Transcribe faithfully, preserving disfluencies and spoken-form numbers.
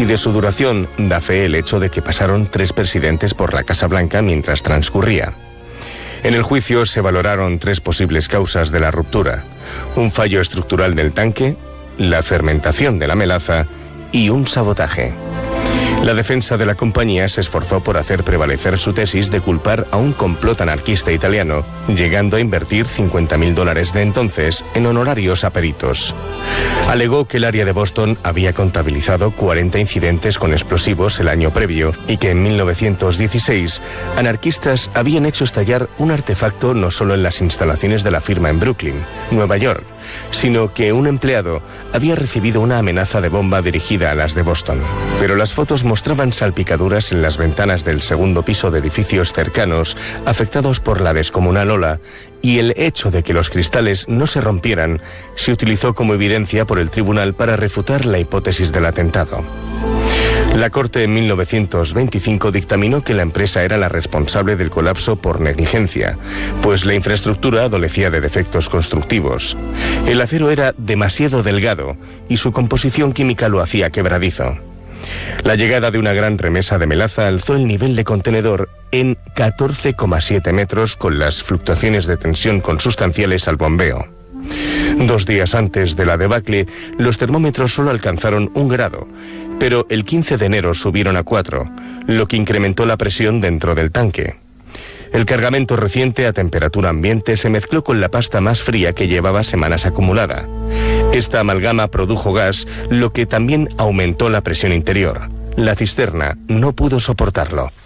Y de su duración da fe el hecho de que pasaron tres presidentes por la Casa Blanca mientras transcurría. En el juicio se valoraron tres posibles causas de la ruptura: un fallo estructural del tanque, la fermentación de la melaza y un sabotaje. La defensa de la compañía se esforzó por hacer prevalecer su tesis de culpar a un complot anarquista italiano, llegando a invertir cincuenta mil dólares de entonces en honorarios a peritos. Alegó que el área de Boston había contabilizado cuarenta incidentes con explosivos el año previo y que en mil novecientos dieciséis anarquistas habían hecho estallar un artefacto no solo en las instalaciones de la firma en Brooklyn, Nueva York, sino que un empleado había recibido una amenaza de bomba dirigida a las de Boston. Pero las fotos mostraban salpicaduras en las ventanas del segundo piso de edificios cercanos afectados por la descomunal ola, y el hecho de que los cristales no se rompieran se utilizó como evidencia por el tribunal para refutar la hipótesis del atentado. La Corte en mil novecientos veinticinco dictaminó que la empresa era la responsable del colapso por negligencia, pues la infraestructura adolecía de defectos constructivos. El acero era demasiado delgado y su composición química lo hacía quebradizo. La llegada de una gran remesa de melaza alzó el nivel de contenedor en catorce coma siete metros, con las fluctuaciones de tensión consustanciales al bombeo. Dos días antes de la debacle, los termómetros solo alcanzaron un grado, pero el quince de enero subieron a cuatro, lo que incrementó la presión dentro del tanque. El cargamento reciente a temperatura ambiente se mezcló con la pasta más fría que llevaba semanas acumulada. Esta amalgama produjo gas, lo que también aumentó la presión interior. La cisterna no pudo soportarlo.